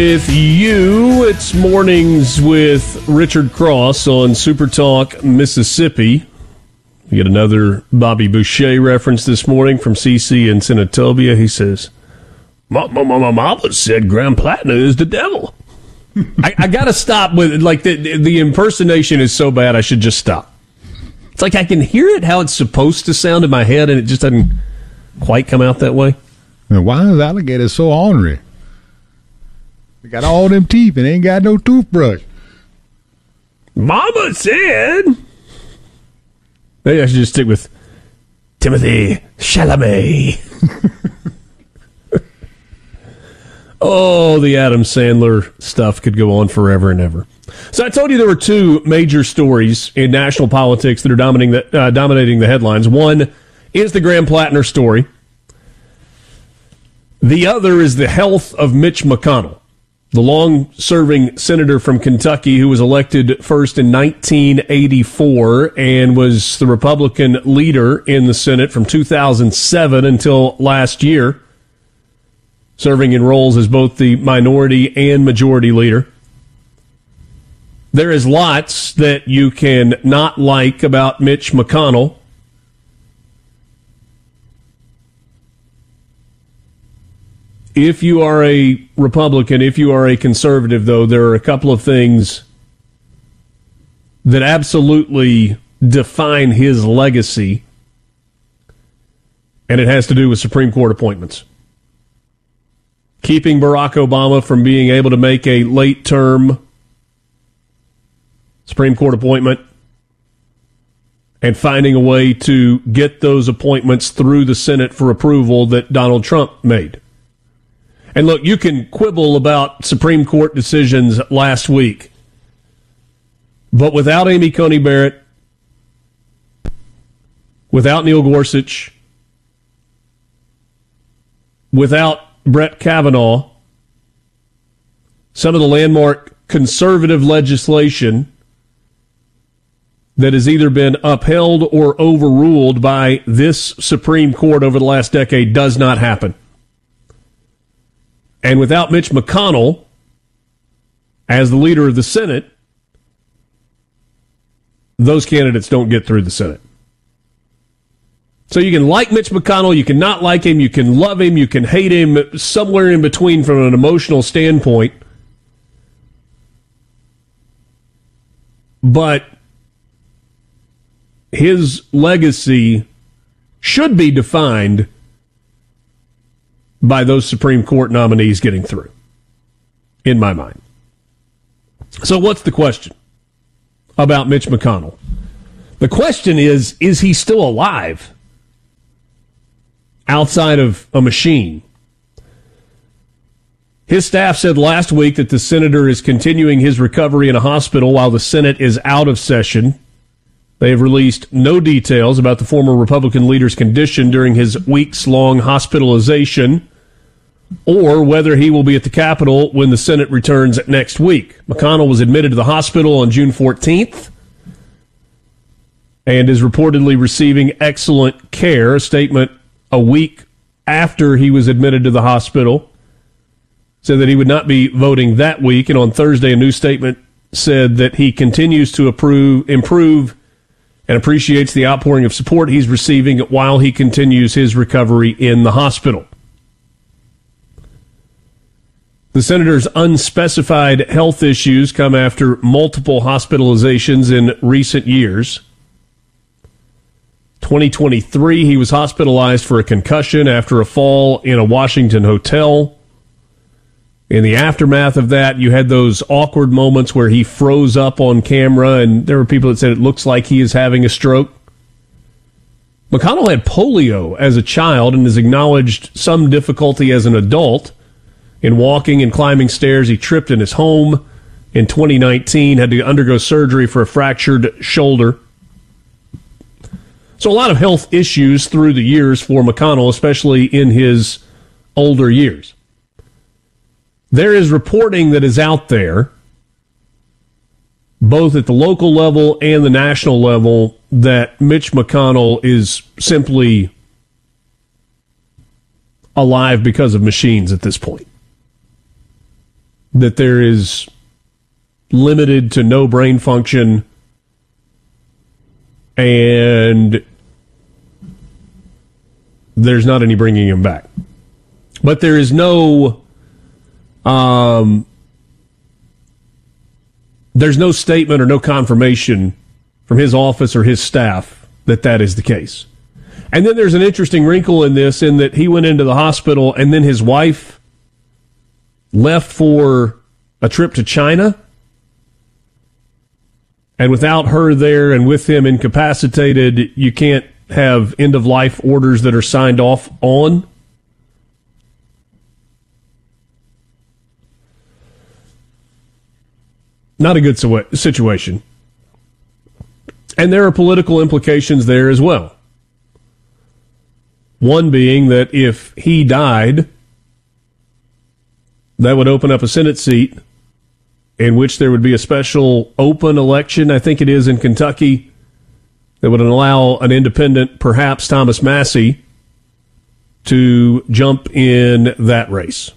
With you, it's Mornings with Richard Cross on Super Talk, Mississippi. We get another Bobby Boucher reference this morning from CC in Senatobia. He says, my mama said Grand Platinum is the devil. I got to stop with, like, the impersonation is so bad I should just stop. It's like I can hear it how it's supposed to sound in my head, and it just doesn't quite come out that way. Now, why is alligator so ornery? They got all them teeth and ain't got no toothbrush. Mama said. Maybe I should just stick with Timothy Chalamet. Oh, the Adam Sandler stuff could go on forever and ever. So I told you there were two major stories in national politics that are dominating the headlines. One is the Graham Plattner story. The other is the health of Mitch McConnell, the long-serving senator from Kentucky who was elected first in 1984 and was the Republican leader in the Senate from 2007 until last year, serving in roles as both the minority and majority leader. There is lots that you can not like about Mitch McConnell. If you are a Republican, if you are a conservative, though, there are a couple of things that absolutely define his legacy, and it has to do with Supreme Court appointments. Keeping Barack Obama from being able to make a late-term Supreme Court appointment and finding a way to get those appointments through the Senate for approval that Donald Trump made. And look, you can quibble about Supreme Court decisions last week, but without Amy Coney Barrett, without Neil Gorsuch, without Brett Kavanaugh, some of the landmark conservative legislation that has either been upheld or overruled by this Supreme Court over the last decade does not happen. And without Mitch McConnell as the leader of the Senate, those candidates don't get through the Senate. So you can like Mitch McConnell, you can not like him, you can love him, you can hate him, somewhere in between from an emotional standpoint. But his legacy should be defined by those Supreme Court nominees getting through, in my mind. So what's the question about Mitch McConnell? The question is he still alive outside of a machine? His staff said last week that the senator is continuing his recovery in a hospital while the Senate is out of session. They have released no details about the former Republican leader's condition during his weeks-long hospitalization or whether he will be at the Capitol when the Senate returns next week. McConnell was admitted to the hospital on June 14th and is reportedly receiving excellent care. A statement a week after he was admitted to the hospital said that he would not be voting that week, and on Thursday a new statement said that he continues to improve and appreciates the outpouring of support he's receiving while he continues his recovery in the hospital. The senator's unspecified health issues come after multiple hospitalizations in recent years. 2023, he was hospitalized for a concussion after a fall in a Washington hotel. In the aftermath of that, you had those awkward moments where he froze up on camera, and there were people that said it looks like he is having a stroke. McConnell had polio as a child and has acknowledged some difficulty as an adult in walking and climbing stairs. He tripped in his home in 2019, had to undergo surgery for a fractured shoulder. So a lot of health issues through the years for McConnell, especially in his older years. There is reporting that is out there, both at the local level and the national level, that Mitch McConnell is simply alive because of machines at this point. that there is limited to no brain function and there's not any bringing him back. But there is no there's no statement or no confirmation from his office or his staff that that is the case. And then there's an interesting wrinkle in this, in that he went into the hospital and then his wife left for a trip to China. And without her there and with him incapacitated, you can't have end-of-life orders that are signed off on. Not a good situation. And there are political implications there as well. One being that if he died, that would open up a Senate seat in which there would be a special open election, I think it is in Kentucky, that would allow an independent, perhaps Thomas Massie, to jump in that race.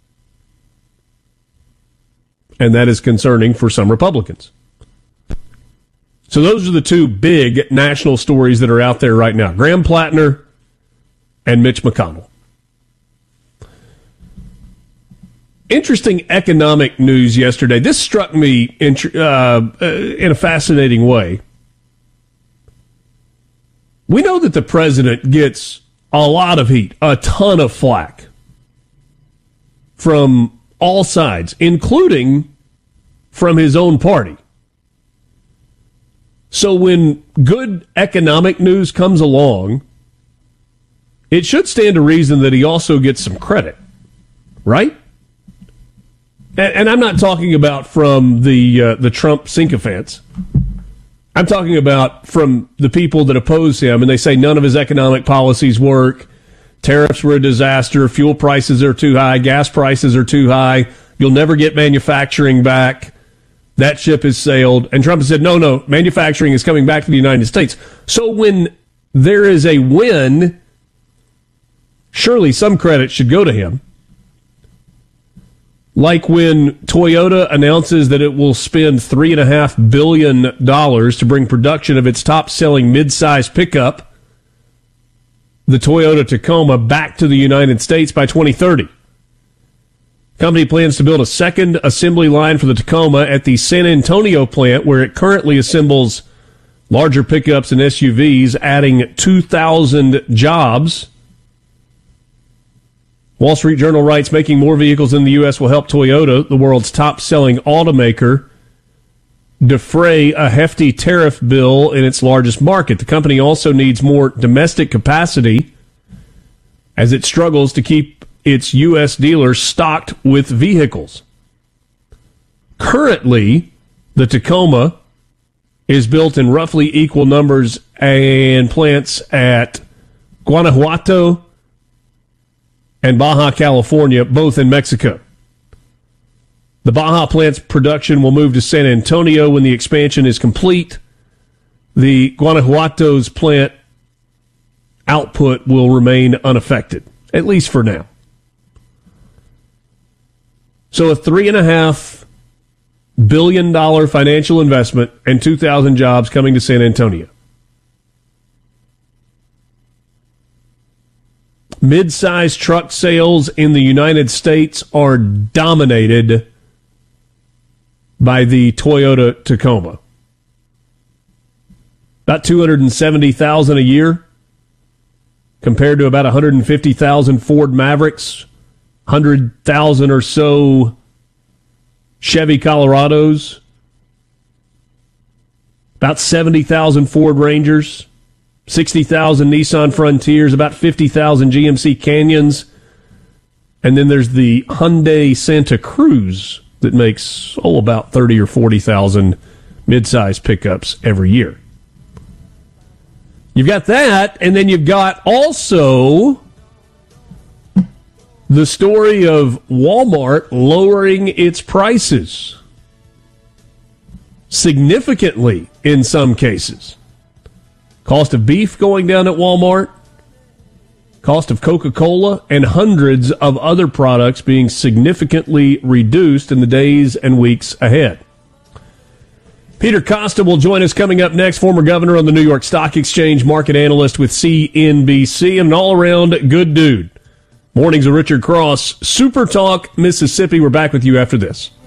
And that is concerning for some Republicans. So those are the two big national stories that are out there right now. Graham Plattner and Mitch McConnell. Interesting economic news yesterday. This struck me in a fascinating way. We know that the president gets a lot of heat, a ton of flack from all sides, including from his own party. So when good economic news comes along, it should stand to reason that he also gets some credit, right? And I'm not talking about from the Trump sycophants. I'm talking about from the people that oppose him, and they say none of his economic policies work. Tariffs were a disaster. Fuel prices are too high. Gas prices are too high. You'll never get manufacturing back. That ship has sailed. And Trump has said, no, manufacturing is coming back to the United States. So when there is a win, surely some credit should go to him. Like when Toyota announces that it will spend $3.5 billion to bring production of its top-selling mid-size pickup, the Toyota Tacoma, back to the United States by 2030. The company plans to build a second assembly line for the Tacoma at the San Antonio plant, where it currently assembles larger pickups and SUVs, adding 2,000 jobs. Wall Street Journal writes, making more vehicles in the U.S. will help Toyota, the world's top-selling automaker, defray a hefty tariff bill in its largest market. The company also needs more domestic capacity as it struggles to keep its U.S. dealers stocked with vehicles. Currently, the Tacoma is built in roughly equal numbers and plants at Guanajuato and Baja California, both in Mexico. The Baja plant's production will move to San Antonio when the expansion is complete. The Guanajuato's plant output will remain unaffected, at least for now. So a $3.5 billion financial investment and 2,000 jobs coming to San Antonio. Mid-size truck sales in the United States are dominated by the Toyota Tacoma. About 270,000 a year compared to about 150,000 Ford Mavericks, 100,000 or so Chevy Colorados, about 70,000 Ford Rangers, 60,000 Nissan Frontiers, about 50,000 GMC Canyons, and then there's the Hyundai Santa Cruz that makes, about 30 or 40,000 mid-size pickups every year. You've got that, and then you've got also the story of Walmart lowering its prices significantly in some cases. Cost of beef going down at Walmart. Cost of Coca-Cola and hundreds of other products being significantly reduced in the days and weeks ahead. Peter Costa will join us coming up next, former governor on the New York Stock Exchange, market analyst with CNBC, and an all-around good dude. Mornings of Richard Cross, Super Talk, Mississippi. We're back with you after this.